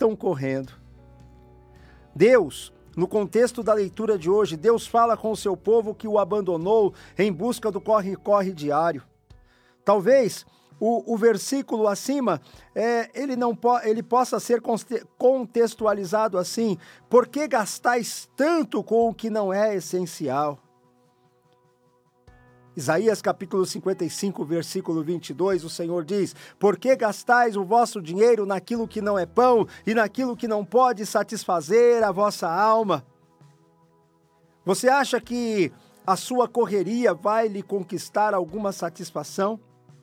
estão correndo. Deus, no contexto da leitura de hoje, Deus fala com o seu povo que o abandonou em busca do corre-corre diário. Talvez o versículo acima, ele possa ser contextualizado assim: por que gastais tanto com o que não é essencial? Isaías capítulo 55, versículo 22, o Senhor diz: por que gastais o vosso dinheiro naquilo que não é pão e naquilo que não pode satisfazer a vossa alma? Você acha que a sua correria vai lhe conquistar alguma satisfação?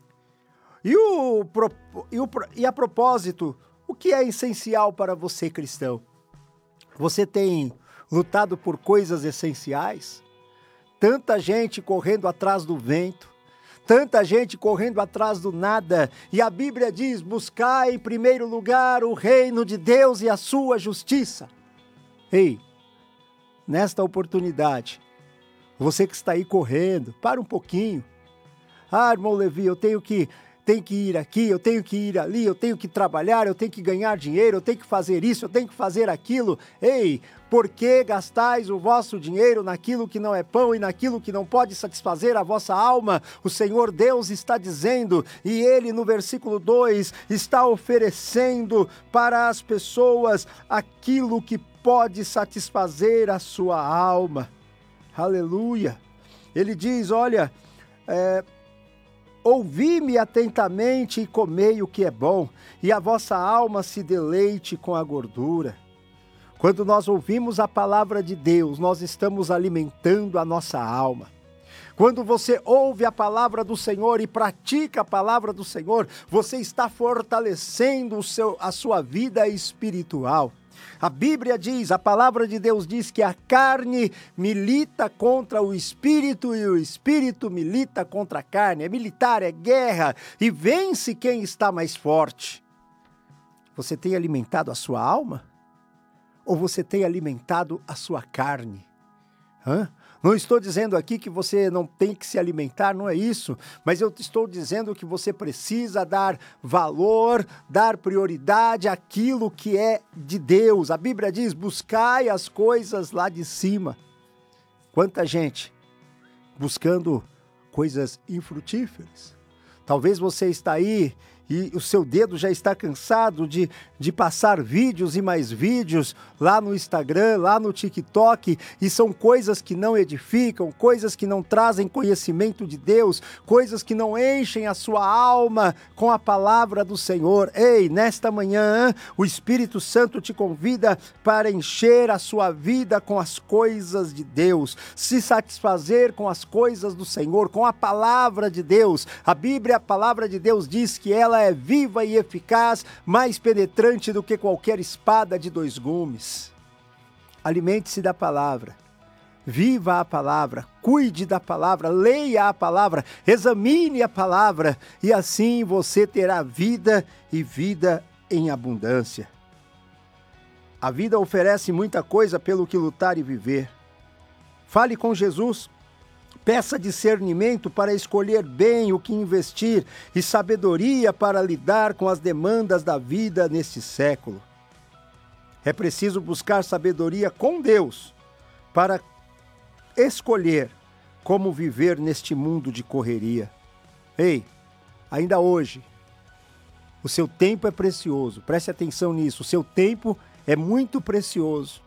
E a propósito, o que é essencial para você, cristão? Você tem lutado por coisas essenciais? Tanta gente correndo atrás do vento, tanta gente correndo atrás do nada, e a Bíblia diz: buscai em primeiro lugar o reino de Deus e a sua justiça. Ei, nesta oportunidade, você que está aí correndo, para um pouquinho. Ah, irmão Levi, eu tenho que ir aqui, eu tenho que ir ali, eu tenho que trabalhar, eu tenho que ganhar dinheiro, eu tenho que fazer isso, eu tenho que fazer aquilo. Ei, por que gastais o vosso dinheiro naquilo que não é pão e naquilo que não pode satisfazer a vossa alma? O Senhor Deus está dizendo, e Ele no versículo 2 está oferecendo para as pessoas aquilo que pode satisfazer a sua alma. Aleluia! Ele diz, olha, ouvi-me atentamente e comei o que é bom, e a vossa alma se deleite com a gordura. Quando nós ouvimos a palavra de Deus, nós estamos alimentando a nossa alma. Quando você ouve a palavra do Senhor e pratica a palavra do Senhor, você está fortalecendo a sua vida espiritual. A Bíblia diz, a palavra de Deus diz que a carne milita contra o espírito e o espírito milita contra a carne. É militar, é guerra, e vence quem está mais forte. Você tem alimentado a sua alma? Ou você tem alimentado a sua carne? Não estou dizendo aqui que você não tem que se alimentar, não é isso, mas eu estou dizendo que você precisa dar valor, dar prioridade àquilo que é de Deus. A Bíblia diz, buscai as coisas lá de cima. Quanta gente buscando coisas infrutíferas. Talvez você está aí e o seu dedo já está cansado de passar vídeos e mais vídeos lá no Instagram, lá no TikTok, e são coisas que não edificam, coisas que não trazem conhecimento de Deus, coisas que não enchem a sua alma com a palavra do Senhor. Ei, nesta manhã, o Espírito Santo te convida para encher a sua vida com as coisas de Deus, se satisfazer com as coisas do Senhor, com a palavra de Deus. A Bíblia, a palavra de Deus diz que ela é viva e eficaz, mais penetrante do que qualquer espada de 2 gumes. Alimente-se da palavra, viva a palavra, cuide da palavra, leia a palavra, examine a palavra, e assim você terá vida e vida em abundância. A vida oferece muita coisa pelo que lutar e viver. Fale com Jesus. Peça discernimento para escolher bem o que investir e sabedoria para lidar com as demandas da vida neste século. É preciso buscar sabedoria com Deus para escolher como viver neste mundo de correria. Ei, ainda hoje, o seu tempo é precioso, preste atenção nisso, o seu tempo é muito precioso.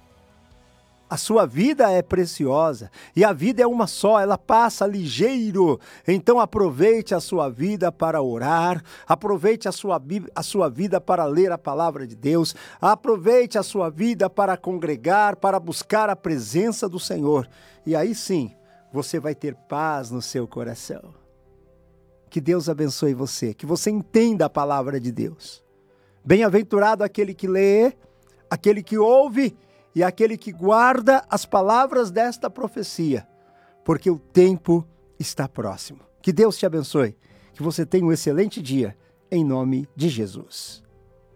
A sua vida é preciosa e a vida é uma só, ela passa ligeiro. Então aproveite a sua vida para orar, aproveite a sua vida para ler a palavra de Deus, aproveite a sua vida para congregar, para buscar a presença do Senhor. E aí sim, você vai ter paz no seu coração. Que Deus abençoe você, que você entenda a palavra de Deus. Bem-aventurado aquele que lê, aquele que ouve e aquele que guarda as palavras desta profecia, porque o tempo está próximo. Que Deus te abençoe, que você tenha um excelente dia, em nome de Jesus.